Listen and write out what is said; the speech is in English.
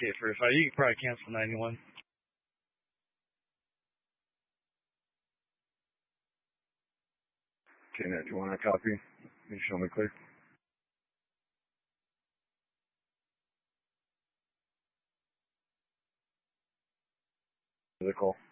Okay, for you can probably cancel 91. Okay, now, do you want a copy? Can you show me clear? The call.